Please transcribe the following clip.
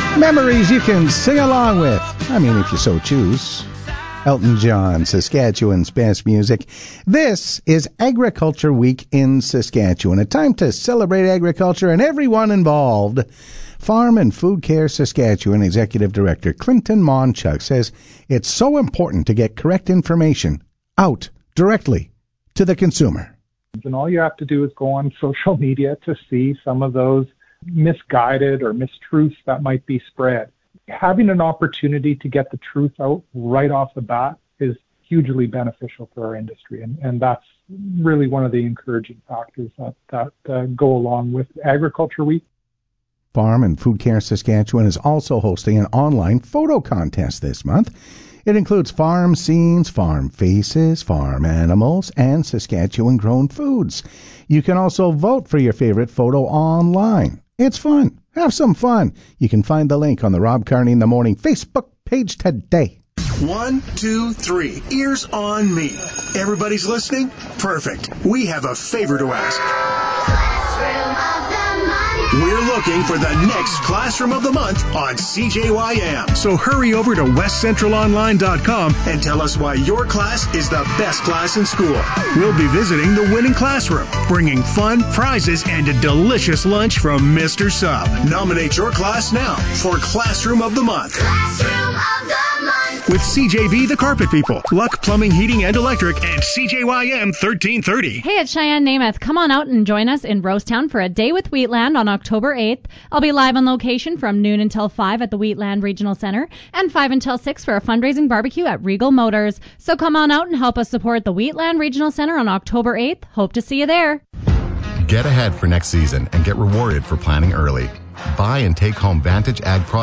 Memories you can sing along with. I mean, if you so choose. Elton John, Saskatchewan's best music. This is Agriculture Week in Saskatchewan, a time to celebrate agriculture and everyone involved. Farm and Food Care Saskatchewan Executive Director Clinton Monchuk says it's so important to get correct information out directly to the consumer. And all you have to do is go on social media to see some of those misguided or mistruths that might be spread. Having an opportunity to get the truth out right off the bat is hugely beneficial for our industry, and that's really one of the encouraging factors that go along with Agriculture Week. Farm and Food Care Saskatchewan is also hosting an online photo contest this month. It includes farm scenes, farm faces, farm animals, and Saskatchewan-grown foods. You can also vote for your favorite photo online. It's fun. Have some fun. You can find the link on the Rob Carney in the Morning Facebook page today. 1, 2, 3. Ears on me. Everybody's listening? Perfect. We have a favor to ask. Classroom of the Month. We're looking for the next Classroom of the Month on CJYM. So hurry over to westcentralonline.com and tell us why your class is the best class in school. We'll be visiting the winning classroom, bringing fun, prizes, and a delicious lunch from Mr. Sub. Nominate your class now for Classroom of the Month. Classroom of the Month. With CJV, the Carpet People, Luck Plumbing, Heating, and Electric, and CJYM 1330. Hey, it's Cheyenne Namath. Come on out and join us in Rosetown for a day with Wheatland on October 8th. I'll be live on location from noon until 5 at the Wheatland Regional Center and 5 until 6 for a fundraising barbecue at Regal Motors. So come on out and help us support the Wheatland Regional Center on October 8th. Hope to see you there. Get ahead for next season and get rewarded for planning early. Buy and take home Vantage Ag products